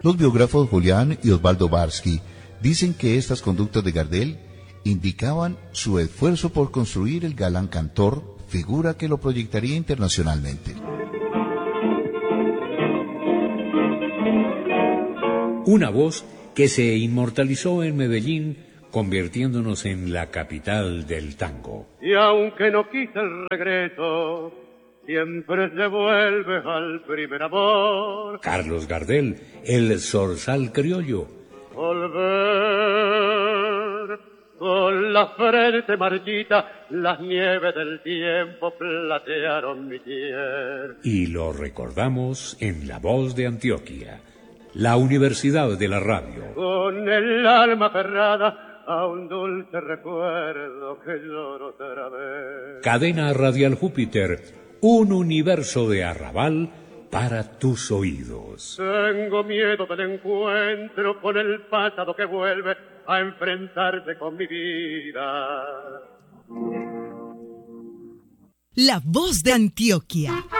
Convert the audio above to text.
Los biógrafos Julián y Osvaldo Barsky dicen que estas conductas de Gardel indicaban su esfuerzo por construir el galán cantor, figura que lo proyectaría internacionalmente. Una voz que se inmortalizó en Medellín, convirtiéndonos en la capital del tango. Y aunque no quise el regreso, siempre se vuelve al primer amor. Carlos Gardel, el zorzal criollo. Volver con la frente marchita, las nieves del tiempo platearon mi piel. Y lo recordamos en La Voz de Antioquia, la Universidad de la Radio. Con el alma cerrada a un dulce recuerdo que lloro otra vez. Cadena Radial Júpiter, un universo de arrabal para tus oídos. Tengo miedo del encuentro con el pasado que vuelve a enfrentarse con mi vida. La Voz de Antioquia.